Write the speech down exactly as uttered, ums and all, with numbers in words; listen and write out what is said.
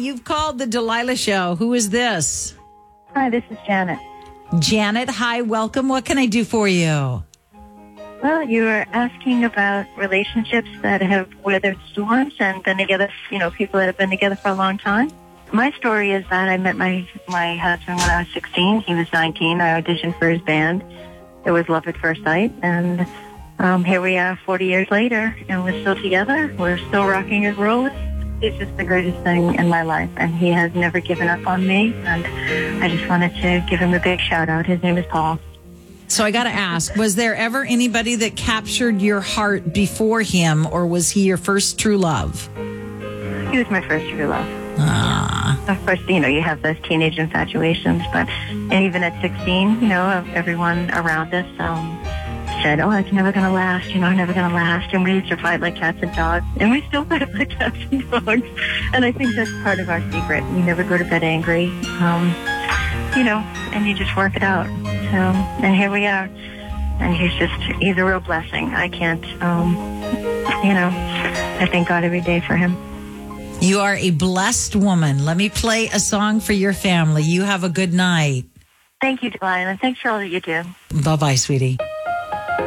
you've called the Delilah Show. Who is this? Hi, this is Janet. Janet, hi, welcome. What can I do for you? Well, you were asking about relationships that have weathered storms and been together, you know, people that have been together for a long time. My story is that I met my, my husband when I was sixteen. He was nineteen. I auditioned for his band. It was love at first sight. And um, here we are forty years later, and we're still together. We're still rocking and rolling. It's just the greatest thing in my life, and he has never given up on me. And I just wanted to give him a big shout out. His name is Paul. So I got to ask, was there ever anybody that captured your heart before him, or was he your first true love? He was my first true love. Ah. Of course, you know, you have those teenage infatuations, but and even at sixteen, you know, everyone around us um, said, oh, it's never going to last, you know, never going to last. And we used to fight like cats and dogs, and we still fight like cats and dogs. And I think that's part of our secret. We never go to bed angry, um, you know, and you just work it out. So, and here we are. And he's just, he's a real blessing. I can't, um, you know, I thank God every day for him. You are a blessed woman. Let me play a song for your family. You have a good night. Thank you, Delilah. Thanks for all that you do. Bye-bye, sweetie.